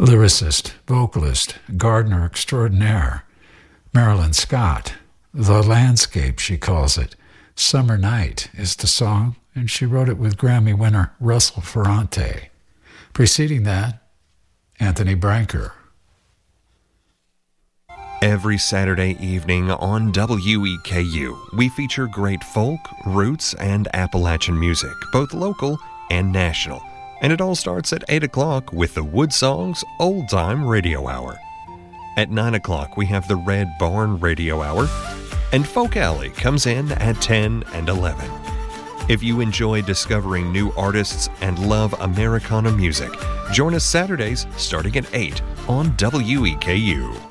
Lyricist, vocalist, gardener extraordinaire, Marilyn Scott. The Landscape, she calls it. Summer Night is the song, and she wrote it with Grammy winner Russell Ferrante. Preceding that, Anthony Branker. Every Saturday evening on WEKU, we feature great folk, roots, and Appalachian music, both local and national. And it all starts at 8 o'clock with the Wood Songs Old Time Radio Hour. At 9 o'clock, we have the Red Barn Radio Hour, and Folk Alley comes in at 10 and 11. If you enjoy discovering new artists and love Americana music, join us Saturdays starting at 8 on WEKU.